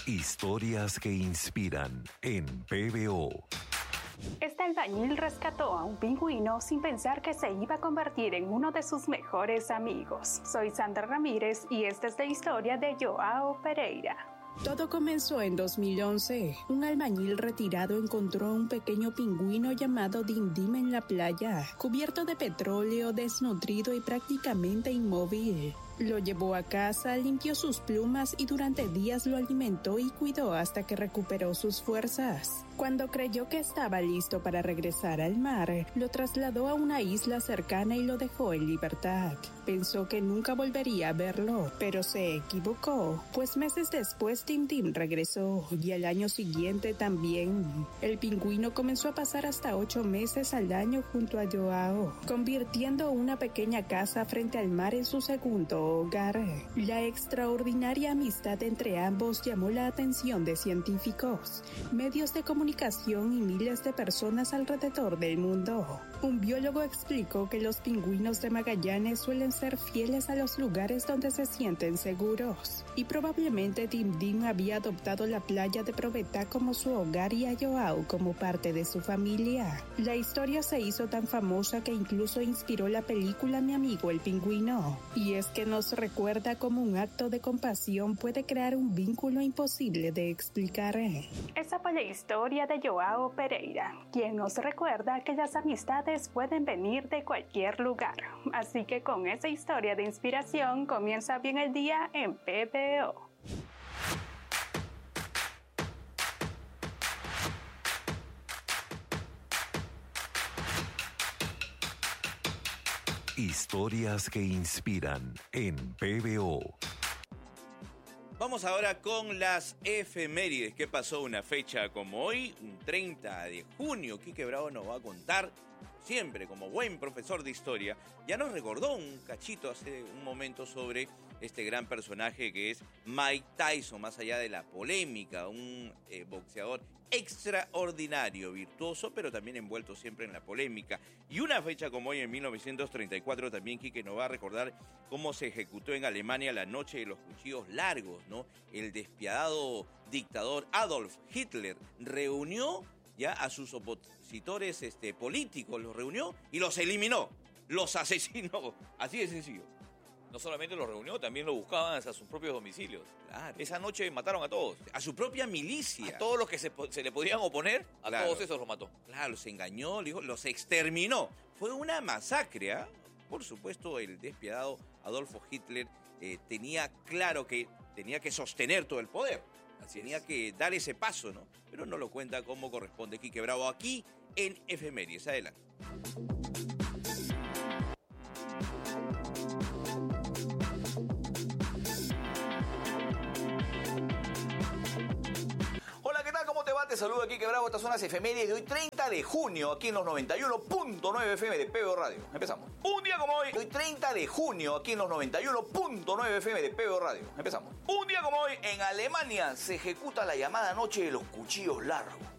Historias que inspiran en PBO. Este albañil rescató a un pingüino sin pensar que se iba a convertir en uno de sus mejores amigos. Soy Sandra Ramírez y esta es la historia de Joao Pereira. Todo comenzó en 2011. Un albañil retirado encontró a un pequeño pingüino llamado Dim Dim en la playa, cubierto de petróleo, desnutrido y prácticamente inmóvil. Lo llevó a casa, limpió sus plumas y durante días lo alimentó y cuidó hasta que recuperó sus fuerzas. Cuando creyó que estaba listo para regresar al mar, lo trasladó a una isla cercana y lo dejó en libertad. Pensó que nunca volvería a verlo, pero se equivocó, pues meses después Dim Dim regresó y al año siguiente también. El pingüino comenzó a pasar hasta 8 meses al año junto a Joao, convirtiendo una pequeña casa frente al mar en su segundo hogar. La extraordinaria amistad entre ambos llamó la atención de científicos, medios de comunicación y miles de personas alrededor del mundo. Un biólogo explicó que los pingüinos de Magallanes suelen ser fieles a los lugares donde se sienten seguros, y probablemente Dim Dim había adoptado la playa de Provetá como su hogar y a Joao como parte de su familia. La historia se hizo tan famosa que incluso inspiró la película Mi amigo el pingüino, y es que nos recuerda cómo un acto de compasión puede crear un vínculo imposible de explicar. Esa fue la historia de Joao Pereira, quien nos recuerda que las amistades pueden venir de cualquier lugar. Así que con esa historia de inspiración comienza bien el día en PBO. Historias que inspiran en PBO. Vamos ahora con las efemérides. ¿Qué pasó una fecha como hoy? Un 30 de junio. Quique Bravo nos va a contar, siempre como buen profesor de historia. Ya nos recordó un cachito hace un momento sobre este gran personaje que es Mike Tyson, más allá de la polémica, un boxeador extraordinario, virtuoso, pero también envuelto siempre en la polémica. Y una fecha como hoy, en 1934, también Quique nos va a recordar cómo se ejecutó en Alemania la noche de los cuchillos largos, ¿no? El despiadado dictador Adolf Hitler reunió ya a sus opositores políticos, los reunió y los eliminó, los asesinó, así de sencillo. No solamente los reunió, también lo buscaban hasta sus propios domicilios. Claro. Esa noche mataron a todos. A su propia milicia. A todos los que se le podían oponer, a todos esos los mató. Claro, los engañó, los exterminó. Fue una masacre, ¿eh? Por supuesto, el despiadado Adolfo Hitler tenía claro que tenía que sostener todo el poder. Tenía que dar ese paso, ¿no? Pero no lo cuenta como corresponde Quique Bravo aquí en Efemérides. Adelante. Te saludo Quique Bravo, estas son las efemérides de hoy 30 de junio aquí en los 91.9 FM de PBO Radio. Empezamos. Un día como hoy, 30 de junio aquí en los 91.9 FM de PBO Radio. Empezamos. Un día como hoy, en Alemania se ejecuta la llamada Noche de los Cuchillos Largos.